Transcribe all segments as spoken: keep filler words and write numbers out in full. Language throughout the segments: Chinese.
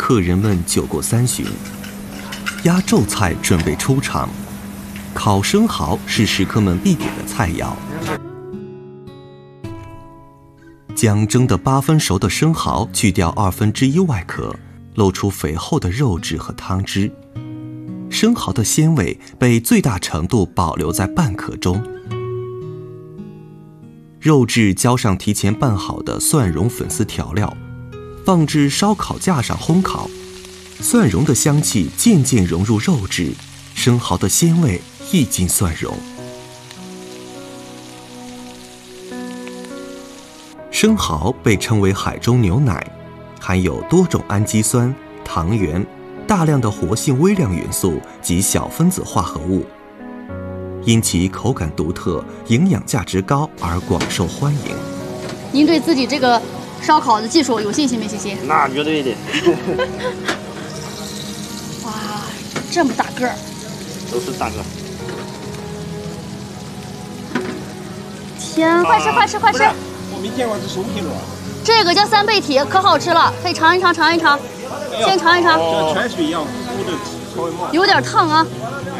客人们酒过三巡，压轴菜准备出场。烤生蚝是食客们必点的菜肴。将蒸得八分熟的生蚝去掉二分之一外壳，露出肥厚的肉质和汤汁。生蚝的鲜味被最大程度保留在半壳中。肉质浇上提前拌好的蒜蓉粉丝调料，放至烧烤架上烘烤。蒜蓉的香气渐渐融入肉质，生蚝的鲜味溢进蒜蓉。生蚝被称为海中牛奶，含有多种氨基酸、糖原、大量的活性微量元素及小分子化合物，因其口感独特、营养价值高而广受欢迎。 您对自己这个烧烤的技术有信心没信心？ 那绝对的。 哇，这么大个儿！ 都是大个。 天，快吃快吃快吃！ 我没见过这熟皮螺。 这个叫三倍体，可好吃了，可以尝一尝尝一尝。先尝一尝。 这泉水一样糊的，稍微冒。 有点烫啊。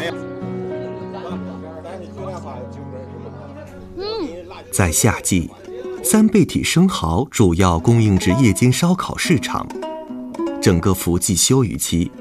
嗯。 在夏季，三倍体生蚝主要供应至夜间烧烤市场。整个伏季休渔期，